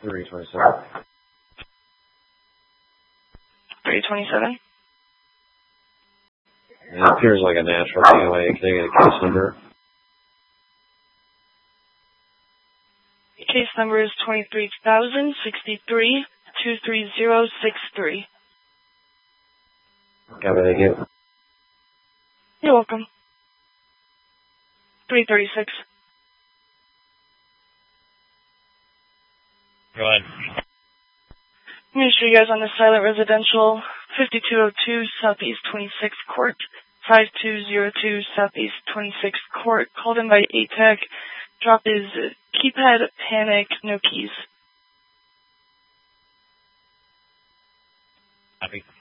327. 327? It appears like a natural POA. Can I get a case number? Case number is 23,063-23063. Copy, thank you. You're welcome. 336. Go ahead. I'm going to show you guys on the silent residential 5202 Southeast 26th Court, 5202 Southeast 26th Court. Called in by ATEC. Drop is keypad, panic, no keys. Copy.